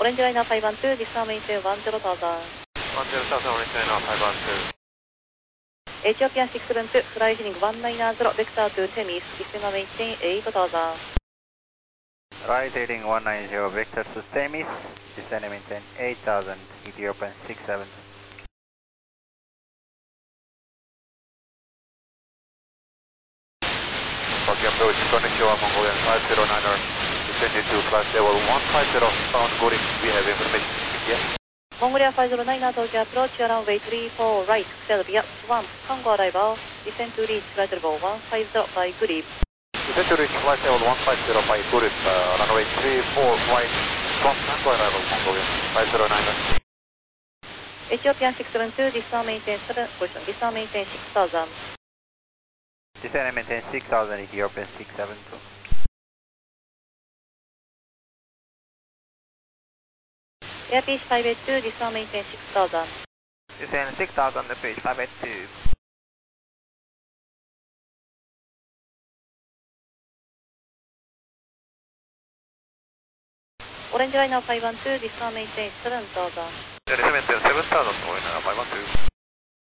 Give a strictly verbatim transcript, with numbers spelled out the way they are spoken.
Orange Liner five one two, descend maintain one zero thousand. one zero thousand, Orange Liner five one two. Ethiopian six seven two, fly heading one nine zero, vector to Temis, descend maintain eight thousand. Right heading one nine zero, vector to Temis, descend maintain eight thousand, Ethiopian six seven two. Rocky approach, Konnichiwa, Mongolian five zero niner, descending to flight level one five zero, sound good, we have information, yes. Mongolia five zero niner, Tokyo approach, runway three four right, Serbia, swamp, Tango arrival, descend to reach flight level one five zero by grip. Descend to reach flight level one five zero by grip, uh, runway three four right, swamp, Tango arrival, Mongolia five zero niner. Ethiopian six seven two, descend maintain seven, position, descend maintain six thousand. Descend and maintain six thousand, Ethiopian six seven two. Airpiece five eight two, descend maintain six thousand. Descend six thousand, Airpiece five eight two. Orange Liner five one two, descend maintain seven thousand. Descend maintain seven thousand, Orange Liner five one two.